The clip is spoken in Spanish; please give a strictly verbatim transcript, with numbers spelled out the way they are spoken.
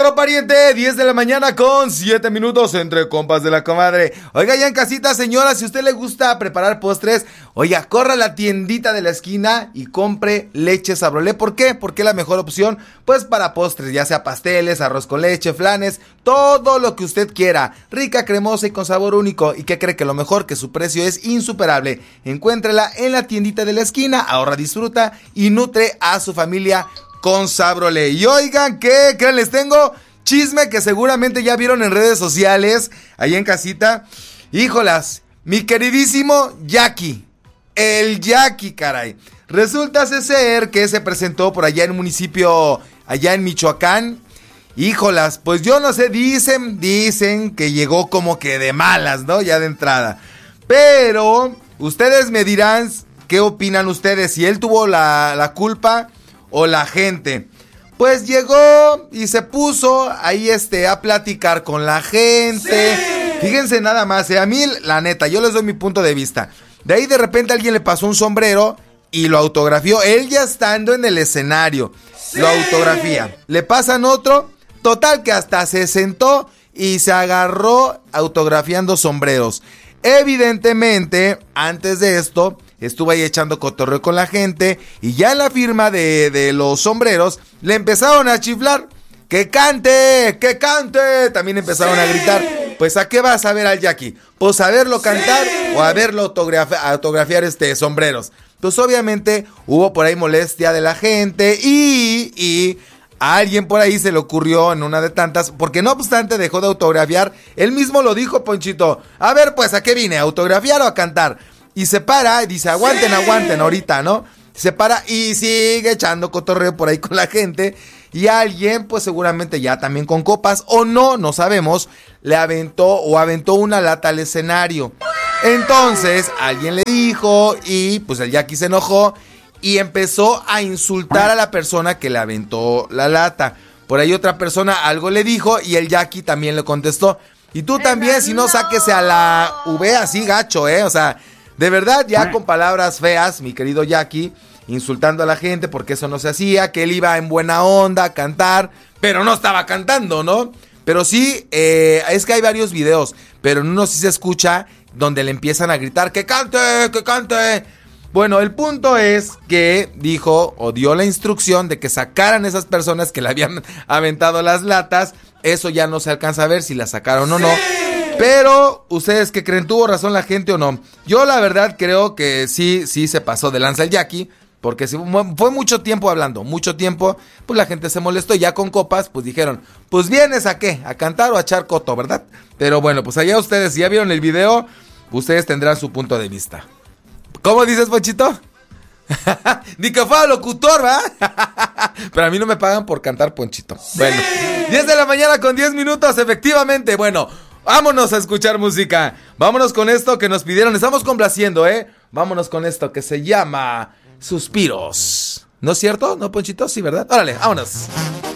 oro, pariente, diez de la mañana con siete minutos entre compas de la comadre. Oiga, ya en casita, señora, si a usted le gusta preparar postres, oiga, corra a la tiendita de la esquina y compre leche Sabrolé. ¿Por qué? Porque es la mejor opción, pues para postres, ya sea pasteles, arroz con leche, flanes, todo lo que usted quiera. Rica, cremosa y con sabor único. ¿Y qué cree? Que lo mejor, que su precio es insuperable. Encuéntrela en la tiendita de la esquina, ahorra, disfruta y nutre a su familia con Sabrolé. Y oigan, ¿qué? ¿Qué les tengo? Chisme que seguramente ya vieron en redes sociales, ahí en casita. Híjolas, mi queridísimo Jackie, el Jackie, caray. Resulta ser que se presentó por allá en un municipio, allá en Michoacán. Híjolas, pues yo no sé, dicen, dicen que llegó como que de malas, ¿no? Ya de entrada. Pero ustedes me dirán, ¿qué opinan ustedes? Si él tuvo la, la culpa o la gente. Pues llegó y se puso ahí este a platicar con la gente. ¡Sí! Fíjense nada más, eh, a mí la neta, yo les doy mi punto de vista. De ahí de repente alguien le pasó un sombrero y lo autografió, él ya estando en el escenario. ¡Sí! Lo autografía. Le pasan otro, total que hasta se sentó y se agarró autografiando sombreros. Evidentemente, antes de esto, estuvo ahí echando cotorreo con la gente y ya en la firma de, de los sombreros le empezaron a chiflar. ¡Que cante! ¡Que cante! También empezaron ¡sí! A gritar. Pues ¿a qué vas a ver al Jackie? Pues a verlo cantar ¡sí! O a verlo autografi- autografiar este sombreros. Pues obviamente hubo por ahí molestia de la gente y... y a alguien por ahí se le ocurrió en una de tantas, porque no obstante dejó de autografiar, él mismo lo dijo, Ponchito. A ver, pues, ¿a qué vine? ¿A autografiar o a cantar? Y se para y dice, aguanten, ¡sí! Aguanten ahorita, ¿no? Se para y sigue echando cotorreo por ahí con la gente. Y alguien, pues seguramente ya también con copas, o no, no sabemos, le aventó o aventó una lata al escenario. Entonces, alguien le dijo y pues el Jackie se enojó y empezó a insultar a la persona que le aventó la lata. Por ahí otra persona algo le dijo y el Jackie también le contestó. Y tú también, si no, sáquese a la V así gacho, ¿eh? O sea, de verdad, ya con palabras feas, mi querido Jackie, insultando a la gente porque eso no se hacía, que él iba en buena onda a cantar, pero no estaba cantando, ¿no? Pero sí, eh, es que hay varios videos, pero en uno sí se escucha donde le empiezan a gritar, ¡que cante, que cante! Bueno, el punto es que dijo o dio la instrucción de que sacaran esas personas que le habían aventado las latas. Eso ya no se alcanza a ver si las sacaron o no. Pero, ¿ustedes qué creen? ¿Tuvo razón la gente o no? Yo la verdad creo que sí, sí se pasó de lanza el Jackie. Porque fue mucho tiempo hablando, mucho tiempo. Pues la gente se molestó y ya con copas, pues dijeron, pues vienes a qué, a cantar o a echar coto, ¿verdad? Pero bueno, pues allá ustedes, si ya vieron el video, ustedes tendrán su punto de vista. ¿Cómo dices, Ponchito? Ni que fuera locutor, ¿va? Pero a mí no me pagan por cantar, Ponchito. ¡Sí! Bueno, diez de la mañana con diez minutos, efectivamente. Bueno, vámonos a escuchar música. Vámonos con esto que nos pidieron. Estamos complaciendo, ¿eh? Vámonos con esto que se llama Suspiros. ¿No es cierto? ¿No, Ponchito? Sí, ¿verdad? Órale, vámonos.